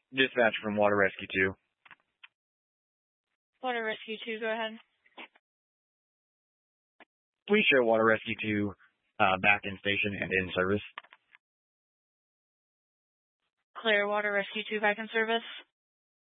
Dispatch from Water Rescue 2. Water Rescue 2, go ahead. Please show Water Rescue 2 back in station and in service. Clear, Water Rescue 2 back in service.